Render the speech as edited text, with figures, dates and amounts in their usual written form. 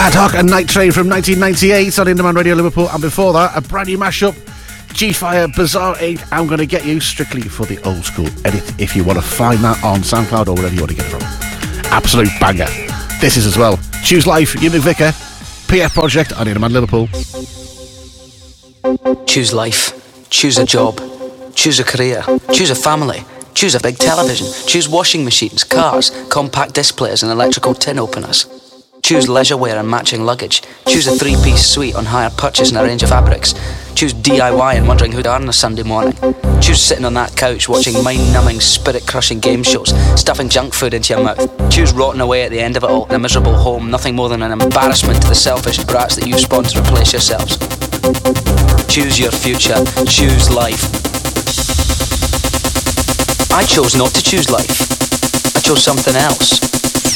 Ad Hoc and Night Train from 1998 on In Demand Radio Liverpool, and before that, a brand new mashup, G-Fire, Bizarre Inc. I'm Gonna Get You, strictly for the old school edit, if you want to find that on SoundCloud or wherever you want to get it from. Absolute banger. This is as well. Choose Life, Hugh McVicker, PF Project on In Demand Liverpool. Choose life. Choose a job. Choose a career. Choose a family. Choose a big television. Choose washing machines, cars, compact displays and electrical tin openers. Choose leisure wear and matching luggage. Choose a three-piece suite on hire purchase and a range of fabrics. Choose DIY and wondering who to earn on a Sunday morning. Choose sitting on that couch watching mind-numbing, spirit-crushing game shows, stuffing junk food into your mouth. Choose rotting away at the end of it all in a miserable home, nothing more than an embarrassment to the selfish brats that you spawned to replace yourselves. Choose your future. Choose life. I chose not to choose life. I chose something else.